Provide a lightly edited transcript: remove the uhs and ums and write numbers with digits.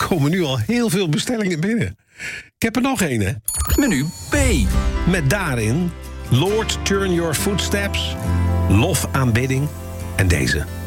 komen nu al heel veel bestellingen binnen. Ik heb er nog één, hè. Menu B. Met daarin Lord Turn Your Footsteps, Lof Aanbidding en deze.